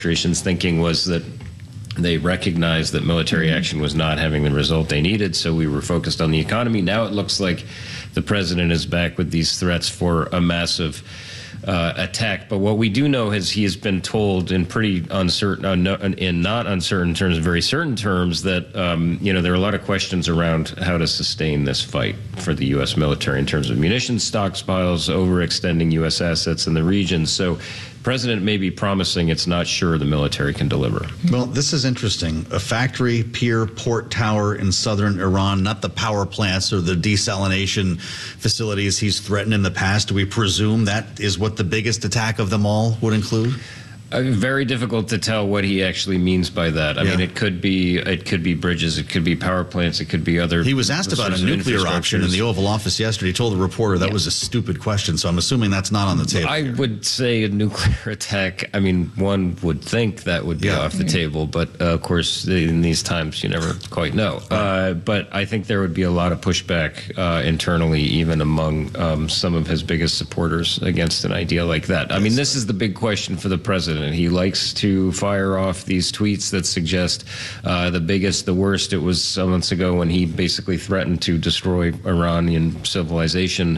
administration's thinking was that they recognized that military action was not having the result they needed, so we were focused on the economy. Now it looks like the president is back with these threats for a massive attack. But what we do know is he has been told in pretty uncertain, in not uncertain terms, very certain terms, that there are a lot of questions around how to sustain this fight for the U.S. military in terms of munitions stockpiles, overextending U.S. assets in the region. So the president may be promising it's not sure the military can deliver. Well, this is interesting. A factory, pier, port tower in southern Iran, not the power plants or the desalination facilities he's threatened in the past. Do we presume that is what the biggest attack of them all would include? Very difficult to tell what he actually means by that. I mean, it could be bridges, it could be power plants, it could be other. He was asked about a nuclear option in the Oval Office yesterday. He told the reporter that was a stupid question, so I'm assuming that's not on the table. I would say a nuclear attack. I mean, one would think that would be off the table, but of course, in these times, you never quite know. But I think there would be a lot of pushback internally, even among some of his biggest supporters, against an idea like that. I mean, this is the big question for the president. And he likes to fire off these tweets that suggest the biggest, the worst. It was some months ago when he basically threatened to destroy Iranian civilization.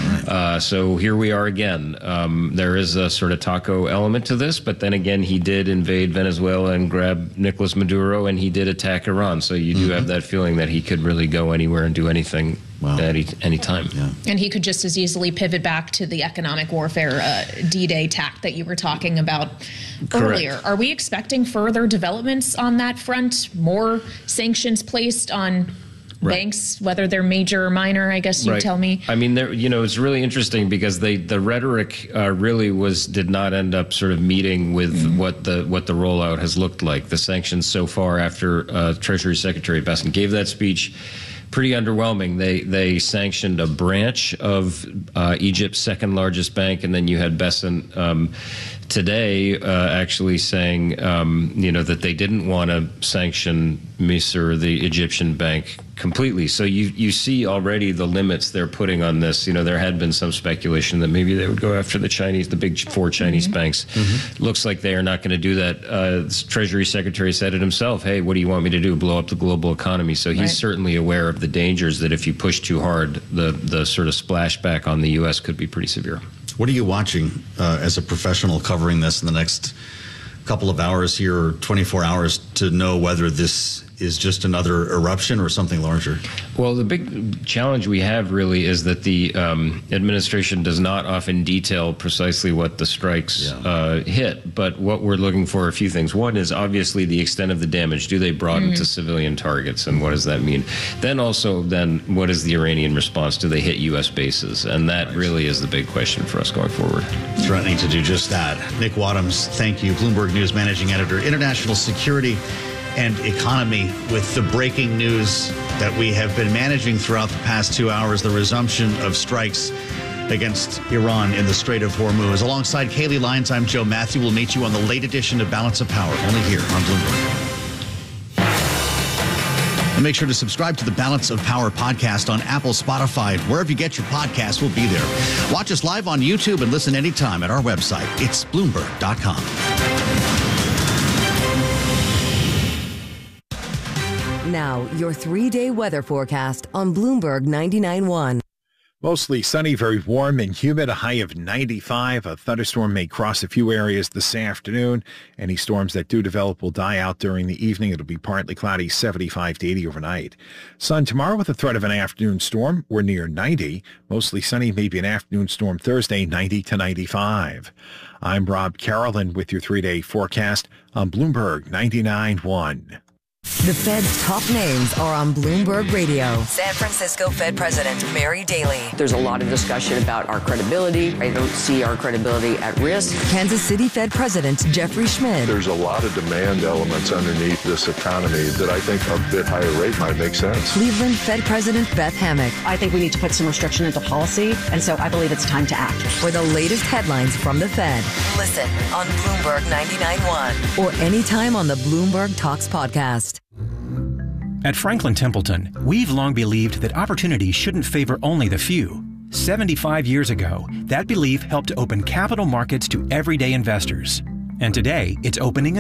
So here we are again. There is a sort of taco element to this, but then again, he did invade Venezuela and grab Nicolas Maduro, and he did attack Iran. So you do have that feeling that he could really go anywhere and do anything. At any time. And he could just as easily pivot back to the economic warfare D-Day tact that you were talking about earlier. Are we expecting further developments on that front? More sanctions placed on banks, whether they're major or minor, I guess you tell me? I mean, it's really interesting because the rhetoric really did not end up sort of meeting with what the rollout has looked like. The sanctions so far after Treasury Secretary Bessent gave that speech, pretty underwhelming. They sanctioned a branch of Egypt's second largest bank, and then you had Bessent today actually saying, that they didn't want to sanction Misr, the Egyptian bank, completely. So you see already the limits they're putting on this. There had been some speculation that maybe they would go after the big four Chinese banks. Looks like they are not going to do that. The Treasury Secretary said it himself. Hey, what do you want me to do? Blow up the global economy? So he's certainly aware of the dangers that if you push too hard, the sort of splashback on the U.S. could be pretty severe. What are you watching as a professional covering this in the next couple of hours here, or 24 hours, to know whether this is just another eruption or something larger? Well, the big challenge we have really is that the administration does not often detail precisely what the strikes hit. But what we're looking for are a few things. One is obviously the extent of the damage. Do they broaden to civilian targets, and what does that mean? Then what is the Iranian response? Do they hit U.S. bases? And that really is the big question for us going forward. Threatening to do just that. Nick Wadhams, thank you. Bloomberg News Managing Editor, International Security and Economy, with the breaking news that we have been managing throughout the past 2 hours, the resumption of strikes against Iran in the Strait of Hormuz. Alongside Kaylee Lyons, I'm Joe Matthew. We'll meet you on the late edition of Balance of Power, only here on Bloomberg. And make sure to subscribe to the Balance of Power podcast on Apple, Spotify, wherever you get your podcasts, we'll be there. Watch us live on YouTube and listen anytime at our website. It's Bloomberg.com. Now, your 3-day weather forecast on Bloomberg 99.1. Mostly sunny, very warm and humid, a high of 95. A thunderstorm may cross a few areas this afternoon. Any storms that do develop will die out during the evening. It'll be partly cloudy, 75 to 80 overnight. Sun tomorrow with the threat of an afternoon storm. We're near 90. Mostly sunny, maybe an afternoon storm Thursday, 90 to 95. I'm Rob Carolyn with your 3-day forecast on Bloomberg 99.1. The Fed's top names are on Bloomberg Radio. San Francisco Fed President Mary Daly. There's a lot of discussion about our credibility. I don't see our credibility at risk. Kansas City Fed President Jeffrey Schmidt. There's a lot of demand elements underneath this economy that I think a bit higher rate might make sense. Cleveland Fed President Beth Hammack. I think we need to put some restriction into policy, and so I believe it's time to act. For the latest headlines from the Fed, listen on Bloomberg 99.1 or anytime on the Bloomberg Talks podcast. At Franklin Templeton, we've long believed that opportunity shouldn't favor only the few. 75 years ago, that belief helped to open capital markets to everyday investors. And today, it's opening